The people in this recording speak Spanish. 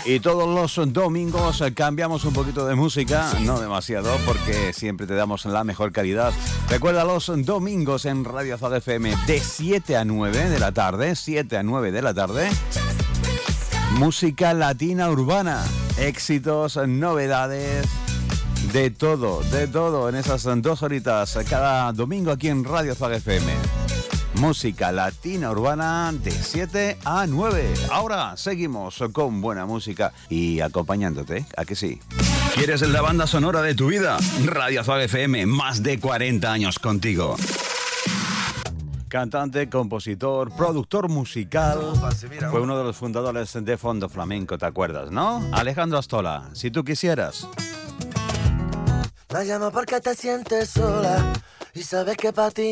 Y todos los domingos cambiamos un poquito de música, no demasiado, porque siempre te damos la mejor calidad. Recuerda los domingos en Radio Azul FM de 7 a 9 de la tarde, 7 a 9 de la tarde. Música latina urbana, éxitos, novedades, de todo en esas 2 horitas cada domingo aquí en Radio Azul FM. Música latina urbana de 7 a 9. Ahora seguimos con buena música y acompañándote, ¿a que sí? ¿Quieres la banda sonora de tu vida? Radio Azul FM, más de 40 años contigo. Cantante, compositor, productor musical. Fue uno de los fundadores de Fondo Flamenco, ¿te acuerdas, no? Alejandro Astola, si tú quisieras. Me llamo porque te sientes sola y sabes que para ti